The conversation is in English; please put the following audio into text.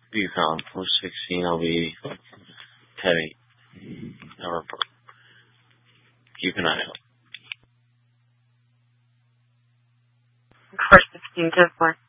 Be found 416 LB 10-8. No report. Keep an eye out. 416 10-4.